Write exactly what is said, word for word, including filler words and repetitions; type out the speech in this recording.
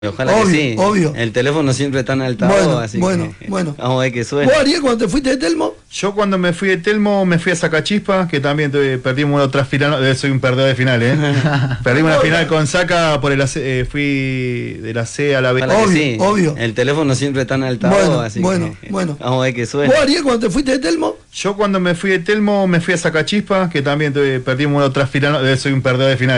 Ojalá obvio, que sí. Obvio. El teléfono siempre está en altavoz, Bueno, así bueno, que bueno. vamos a ver qué suena. ¿Vos, Ariel, cuando te fuiste de Telmo? Yo cuando me fui de Telmo me fui a Sacachispa, que también tuve- perdimos otra final, eh, soy un perdedor de final, ¿eh? Perdimos una final con Saca por el A C, eh, fui de la C a la B. Ojalá que Obvio, sí. obvio. El teléfono siempre está en altavoz, Bueno, así bueno, que bueno. vamos a ver qué suena. ¿Vos, Ariel, cuando te fuiste de Telmo? Yo cuando me fui de Telmo me fui a Sacachispa, que también tuve- perdimos otra final, eh, soy un perdedor de final.